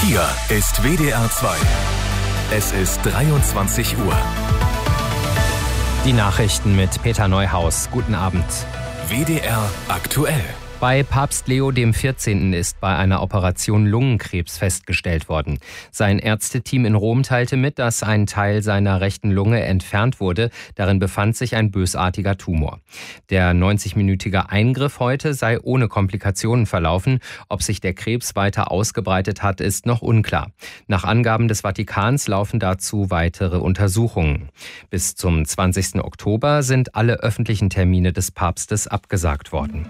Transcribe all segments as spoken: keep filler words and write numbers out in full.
Hier ist W D R zwei. Es ist dreiundzwanzig Uhr. Die Nachrichten mit Peter Neuhaus. Guten Abend. W D R aktuell. Bei Papst Leo der vierzehnte. ist bei einer Operation Lungenkrebs festgestellt worden. Sein Ärzteteam in Rom teilte mit, dass ein Teil seiner rechten Lunge entfernt wurde. Darin befand sich ein bösartiger Tumor. Der neunzigminütige Eingriff heute sei ohne Komplikationen verlaufen. Ob sich der Krebs weiter ausgebreitet hat, ist noch unklar. Nach Angaben des Vatikans laufen dazu weitere Untersuchungen. Bis zum zwanzigsten Oktober sind alle öffentlichen Termine des Papstes abgesagt worden.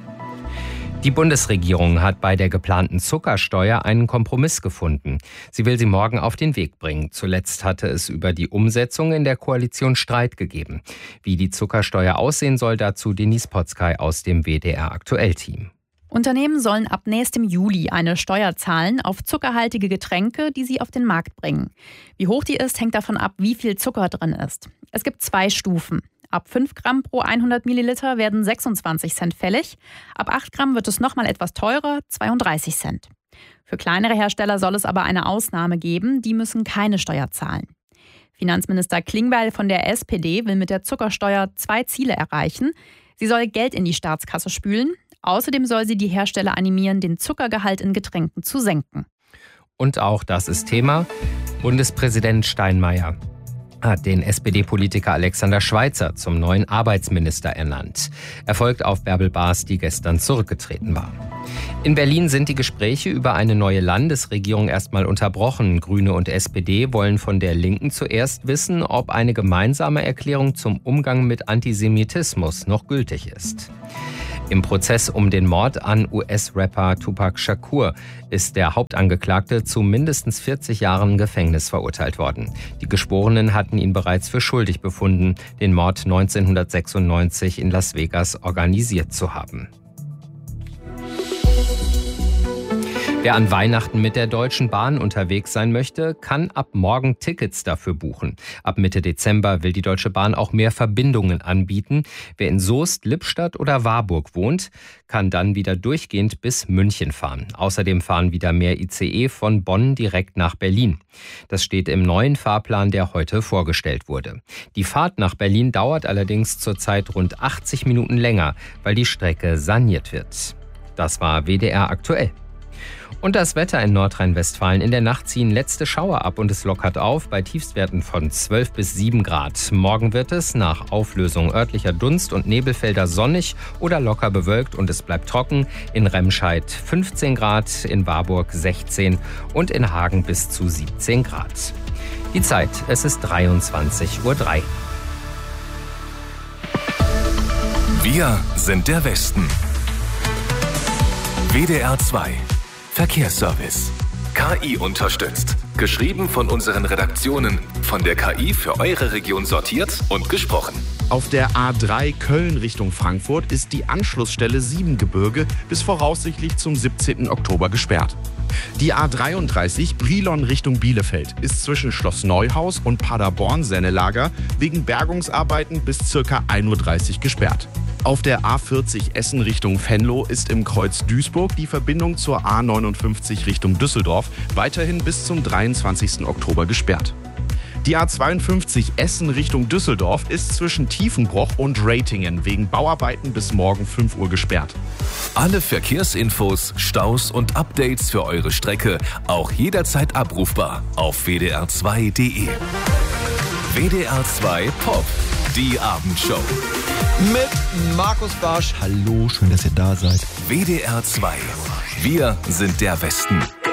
Die Bundesregierung hat bei der geplanten Zuckersteuer einen Kompromiss gefunden. Sie will sie morgen auf den Weg bringen. Zuletzt hatte es über die Umsetzung in der Koalition Streit gegeben. Wie die Zuckersteuer aussehen soll, dazu Denise Potzkay aus dem W D R Aktuell-Team. Unternehmen sollen ab nächstem Juli eine Steuer zahlen auf zuckerhaltige Getränke, die sie auf den Markt bringen. Wie hoch die ist, hängt davon ab, wie viel Zucker drin ist. Es gibt zwei Stufen. Ab fünf Gramm pro hundert Milliliter werden sechsundzwanzig Cent fällig. Ab acht Gramm wird es nochmal etwas teurer, zweiunddreißig Cent. Für kleinere Hersteller soll es aber eine Ausnahme geben, die müssen keine Steuer zahlen. Finanzminister Klingbeil von der S P D will mit der Zuckersteuer zwei Ziele erreichen. Sie soll Geld in die Staatskasse spülen. Außerdem soll sie die Hersteller animieren, den Zuckergehalt in Getränken zu senken. Und auch das ist Thema. Bundespräsident Steinmeier hat den S P D-Politiker Alexander Schweitzer zum neuen Arbeitsminister ernannt. Er folgt auf Bärbel Baas, die gestern zurückgetreten war. In Berlin sind die Gespräche über eine neue Landesregierung erstmal unterbrochen. Grüne und S P D wollen von der Linken zuerst wissen, ob eine gemeinsame Erklärung zum Umgang mit Antisemitismus noch gültig ist. Im Prozess um den Mord an U S-Rapper Tupac Shakur ist der Hauptangeklagte zu mindestens vierzig Jahren Gefängnis verurteilt worden. Die Geschworenen hatten ihn bereits für schuldig befunden, den Mord neunzehnhundertsechsundneunzig in Las Vegas organisiert zu haben. Wer an Weihnachten mit der Deutschen Bahn unterwegs sein möchte, kann ab morgen Tickets dafür buchen. Ab Mitte Dezember will die Deutsche Bahn auch mehr Verbindungen anbieten. Wer in Soest, Lippstadt oder Warburg wohnt, kann dann wieder durchgehend bis München fahren. Außerdem fahren wieder mehr I C E von Bonn direkt nach Berlin. Das steht im neuen Fahrplan, der heute vorgestellt wurde. Die Fahrt nach Berlin dauert allerdings zurzeit rund achtzig Minuten länger, weil die Strecke saniert wird. Das war W D R aktuell. Und das Wetter in Nordrhein-Westfalen. In der Nacht ziehen letzte Schauer ab und es lockert auf bei Tiefstwerten von zwölf bis sieben Grad. Morgen wird es nach Auflösung örtlicher Dunst- und Nebelfelder sonnig oder locker bewölkt und es bleibt trocken. In Remscheid fünfzehn Grad, in Warburg sechzehn und in Hagen bis zu siebzehn Grad. Die Zeit, es ist dreiundzwanzig Uhr drei. Wir sind der Westen. W D R zwei. Verkehrsservice. K I unterstützt. Geschrieben von unseren Redaktionen. Von der K I für eure Region sortiert und gesprochen. Auf der A drei Köln Richtung Frankfurt ist die Anschlussstelle Siebengebirge bis voraussichtlich zum siebzehnten Oktober gesperrt. Die A dreiunddreißig Brilon Richtung Bielefeld ist zwischen Schloss Neuhaus und Paderborn-Sennelager wegen Bergungsarbeiten bis ca. ein Uhr dreißig gesperrt. Auf der A vierzig Essen Richtung Venlo ist im Kreuz Duisburg die Verbindung zur A neunundfünfzig Richtung Düsseldorf weiterhin bis zum dreiundzwanzigsten Oktober gesperrt. Die A zweiundfünfzig Essen Richtung Düsseldorf ist zwischen Tiefenbroch und Ratingen wegen Bauarbeiten bis morgen fünf Uhr gesperrt. Alle Verkehrsinfos, Staus und Updates für eure Strecke auch jederzeit abrufbar auf w d r zwei punkt d e. W D R zwei Pop, die Abendshow. Mit Markus Barsch. Hallo, schön, dass ihr da seid. W D R zwei. Wir sind der Westen.